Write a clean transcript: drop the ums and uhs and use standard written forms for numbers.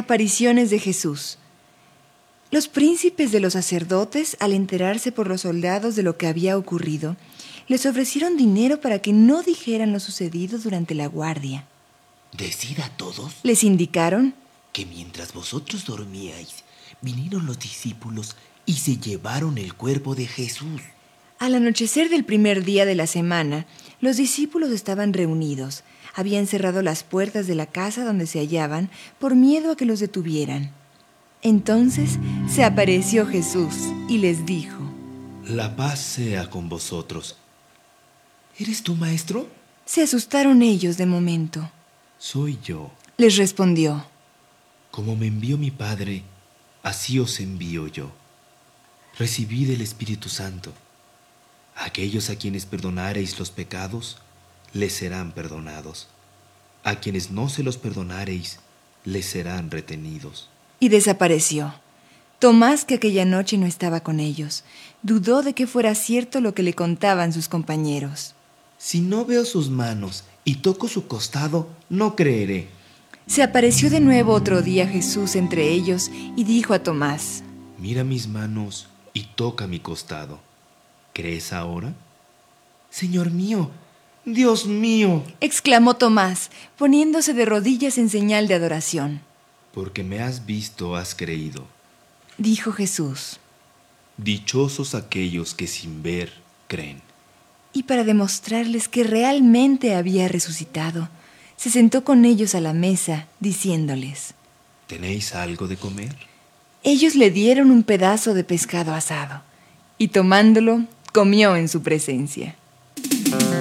Apariciones de Jesús. Los príncipes de los sacerdotes, al enterarse por los soldados de lo que había ocurrido, les ofrecieron dinero para que no dijeran lo sucedido durante la guardia. Decid a todos, Les indicaron, que mientras vosotros dormíais, vinieron los discípulos y se llevaron el cuerpo de Jesús. al anochecer del primer día de la semana, los discípulos estaban reunidos. Habían cerrado las puertas de la casa donde se hallaban por miedo a que los detuvieran. Entonces se apareció Jesús y les dijo: La paz sea con vosotros. ¿Eres tú, maestro? Se asustaron ellos de momento. Soy yo. Les respondió: Como me envió mi Padre, así os envío yo. Recibid el Espíritu Santo. Aquellos a quienes perdonareis los pecados, les serán perdonados. A quienes no se los perdonareis, les serán retenidos. Y desapareció. Tomás, que aquella noche no estaba con ellos, dudó de que fuera cierto lo que le contaban sus compañeros. Si no veo sus manos y toco su costado, no creeré. Se apareció de nuevo otro día Jesús entre ellos y dijo a Tomás: Mira mis manos y toca mi costado. ¿Crees ahora? Señor mío, Dios mío. exclamó Tomás, poniéndose de rodillas en señal de adoración. Porque me has visto, has creído. Dijo Jesús. Dichosos aquellos que sin ver creen. Y para demostrarles que realmente había resucitado, se sentó con ellos a la mesa, diciéndoles: ¿Tenéis algo de comer? Ellos le dieron un pedazo de pescado asado, y tomándolo, comió en su presencia.